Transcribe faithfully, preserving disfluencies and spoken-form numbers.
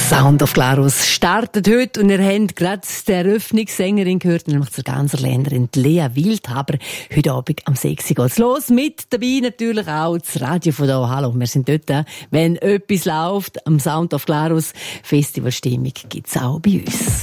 Sound of Glarus startet heute und ihr habt gerade die Eröffnungssängerin gehört, nämlich zur Ganserländerin Lea Wildhaber. Heute Abend am sechs Uhr geht's los. Mit dabei natürlich auch das Radio von da. Hallo, wir sind dort, wenn etwas läuft. Am Sound of Glarus Festivalstimmung gibt's auch bei uns.